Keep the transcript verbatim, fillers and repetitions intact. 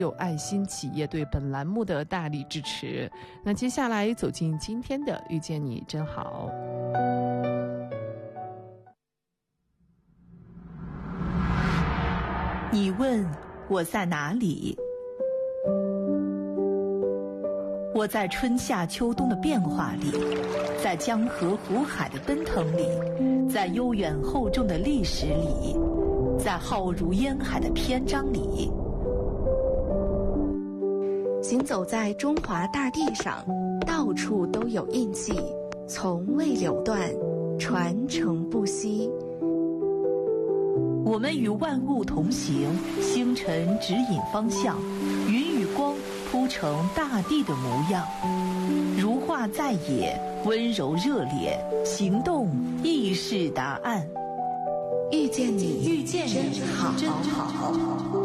有爱心企业对本栏目的大力支持。那接下来走进今天的遇见你真好。 你问我在哪里？我在春夏秋冬的变化里，在江河湖海的奔腾里，在悠远厚重的历史里，在浩如烟海的篇章里。 行走在中华大地上，到处都有印记，从未流断，传承不息。 我们与万物同行，星辰指引方向，云与光铺成大地的模样。如画在野，温柔热烈，行动亦是答案。 遇见你， 遇见你， 真好， 真好。